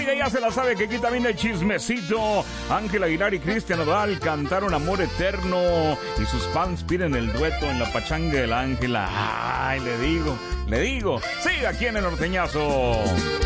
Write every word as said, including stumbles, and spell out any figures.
Oiga, ya se la sabe que aquí también hay chismecito. Ángel Aguilar y Cristian Nodal cantaron Amor Eterno y sus fans piden el dueto en la pachanga de la Ángela. Ay, le digo, le digo. Sigue aquí en el norteñazo.